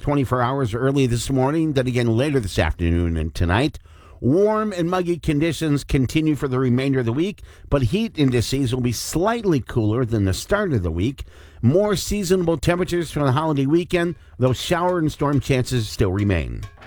24 hours early this morning, then again later this afternoon and tonight. Warm and muggy conditions continue for the remainder of the week, but heat indices will be slightly cooler than the start of the week. More seasonable temperatures for the holiday weekend, though shower and storm chances still remain.